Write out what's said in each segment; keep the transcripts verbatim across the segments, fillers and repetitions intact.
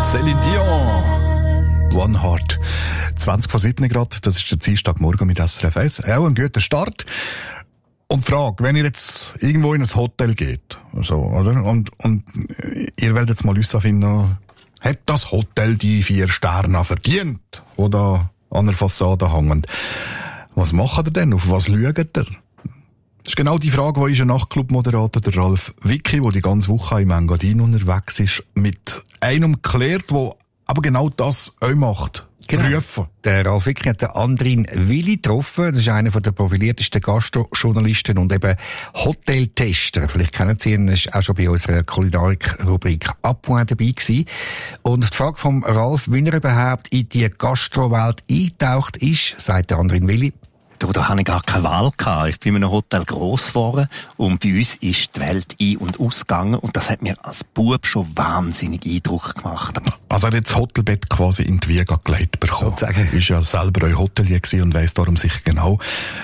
Céline Dion. One Heart. zwanzig vor sieben Grad, das ist der Dienstagmorgen mit S R F eins. Auch ein guter Start. Und die Frage, wenn ihr jetzt irgendwo in ein Hotel geht, so, oder? Und, und ihr wollt jetzt mal herausfinden, hat das Hotel die vier Sterne verdient? Oder an der Fassade hängend? Was macht ihr denn? Auf was schaut ihr? Das ist genau die Frage, die unser Nachtclub-Moderator, der Ralf Wicki, der die ganze Woche im Engadin unterwegs ist, mit einem klärt, der aber genau das auch macht. Genau. Rufen. Der Ralf Wicki hat den Andrin Willi getroffen. Das ist einer der profiliertesten Gastrojournalisten und eben Hoteltester. Vielleicht kennen Sie ihn, er ist auch schon bei unserer Kulinarik-Rubrik «Appoint» dabei gewesen. Und die Frage vom Ralf, wie er überhaupt in die Gastrowelt eingetaucht ist, sagt der Andrin Willi. Du, da hatte ich gar keine Wahl gehabt. Ich bin in einem Hotel gross geworden und bei uns ist die Welt ein- und ausgegangen und das hat mir als Bub schon wahnsinnig Eindruck gemacht. Also er hat das Hotelbett quasi in die Wiege gelegt bekommen. Sozusagen. Ist ja selber ein Hotelier gewesen und weiss darum sicher genau,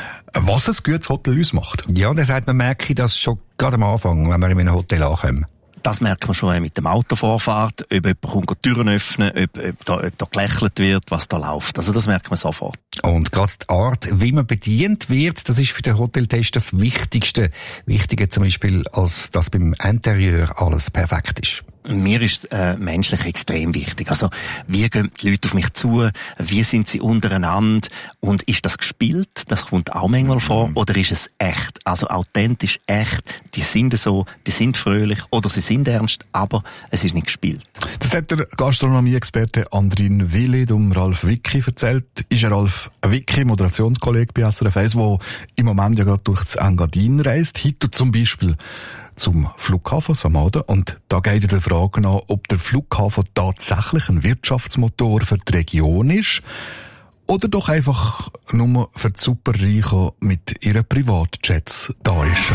was ein gutes Hotel ausmacht. Ja, und er sagt, man merke das schon gerade am Anfang, wenn wir in einem Hotel ankommen. Das merkt man schon mit dem Autovorfahrt, ob jemand kommt die Türen öffnen, ob, ob, da, ob da gelächelt wird, was da läuft. Also das merkt man sofort. Und gerade die Art, wie man bedient wird, das ist für den Hoteltest das Wichtigste. Wichtiger zum Beispiel, als dass beim Interieur alles perfekt ist. Mir ist äh, menschlich extrem wichtig. Also, wie gehen die Leute auf mich zu? Wie sind sie untereinander? Und ist das gespielt? Das kommt auch manchmal vor. Oder ist es echt? Also authentisch, echt. Die sind so, die sind fröhlich oder sie sind ernst, aber es ist nicht gespielt. Das hat der Gastronomie-Experte Andrin Willi um Ralf Wicki erzählt. Ist er Ralf Wicki, Moderationskollege bei S R F eins, der im Moment ja gerade durch das Engadin reist. Heute zum Beispiel zum Flughafen Samaden. Und da geht er der Frage nach, ob der Flughafen tatsächlich ein Wirtschaftsmotor für die Region ist oder doch einfach nur für die Superreichen mit ihren Privatjets da ist.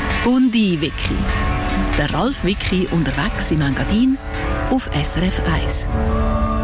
Bundi Wicki. Der Ralf Wicki unterwegs im Engadin auf S R F eins.